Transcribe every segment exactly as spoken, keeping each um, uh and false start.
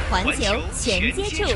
环球全接触。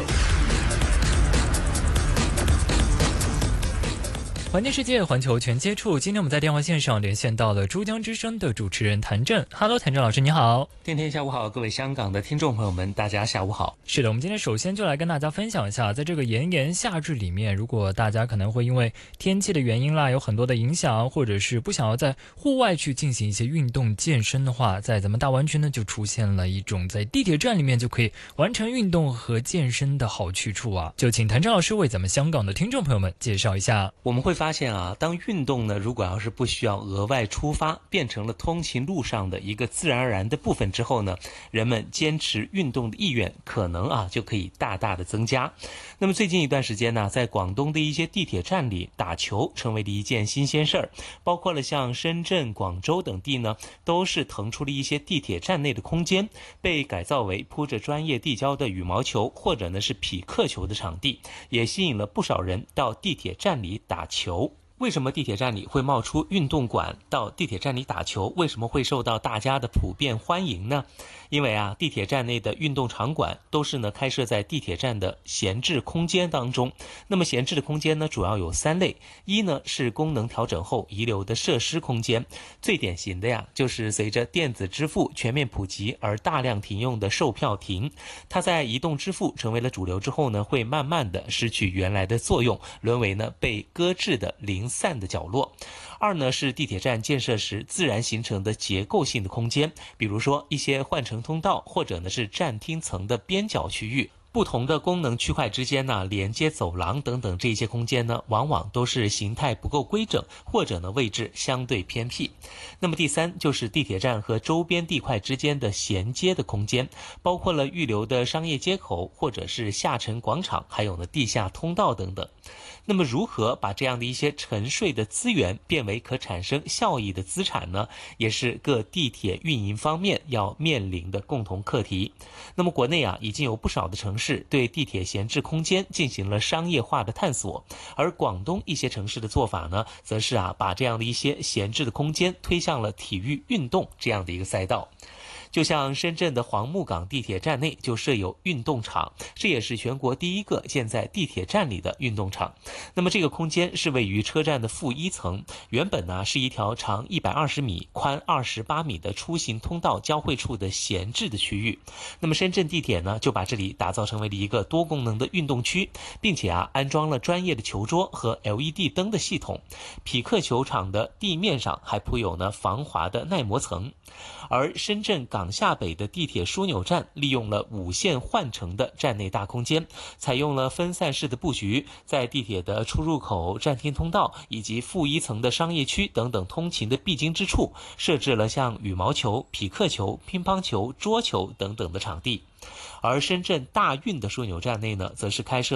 环境世界，环球全接触。今天我们在电话线上连线到了珠江之声的主持人谭震。Hello， 谭震老师，你好。 天天下午好，各位香港的听众朋友们，大家下午好。 是的，我们今天首先就来跟大家分享一下，在这个炎炎夏日里面，如果大家可能会因为天气的原因啦，有很多的影响，或者是不想要在户外去进行一些运动健身的话，在咱们大湾区呢，就出现了一种在地铁站里面就可以完成运动和健身的好去处啊。就请谭震老师为咱们香港的听众朋友们介绍一下。 我们会发现啊，当运动呢，如果要是不需要额外出发，变成了通勤路上的一个自然而然的部分之后呢，人们坚持运动的意愿可能啊就可以大大的增加。那么最近一段时间呢，在广东的一些地铁站里打球成为了一件新鲜事儿，包括了像深圳、广州等地呢，都是腾出了一些地铁站内的空间，被改造为铺着专业地胶的羽毛球或者呢是匹克球的场地，也吸引了不少人到地铁站里打球。为什么地铁站里会冒出运动馆？到地铁站里打球为什么会受到大家的普遍欢迎呢？因为啊，地铁站内的运动场馆都是呢开设在地铁站的闲置空间当中。那么闲置的空间呢，主要有三类。一呢是功能调整后遗留的设施空间，最典型的呀就是随着电子支付全面普及而大量停用的售票亭。它在移动支付成为了主流之后呢，会慢慢的失去原来的作用，沦为呢被搁置的零散的角落。二呢是地铁站建设时自然形成的结构性的空间，比如说一些换乘通道，或者呢是站厅层的边角区域。不同的功能区块之间呢，连接走廊等等这些空间呢，往往都是形态不够规整，或者呢位置相对偏僻。那么第三就是地铁站和周边地块之间的衔接的空间，包括了预留的商业街口，或者是下沉广场，还有呢地下通道等等。那么如何把这样的一些沉睡的资源变为可产生效益的资产呢？也是各地铁运营方面要面临的共同课题。那么国内啊，已经有不少的城市对地铁闲置空间进行了商业化的探索，而广东一些城市的做法呢，则是啊把这样的一些闲置的空间推向了体育运动这样的一个赛道。就像深圳的黄木港地铁站内就设有运动场，这也是全国第一个建在地铁站里的运动场。那么这个空间是位于车站的负一层，原本呢是一条长一百二十米、宽二十八米的出行通道交汇处的闲置的区域。那么深圳地铁呢就把这里打造成为了一个多功能的运动区，并且啊安装了专业的球桌和 L E D 灯的系统。匹克球场的地面上还铺有呢防滑的耐磨层。而深圳港下北的地铁枢纽站利用了五线换乘的站内大空间，采用了分散式的布局，在地铁的出入口、站厅通道以及负一层的商业区等等通勤的必经之处，设置了像羽毛球、匹克球、乒乓球、桌球等等的场地。而深圳大运的枢纽站内呢，则是开设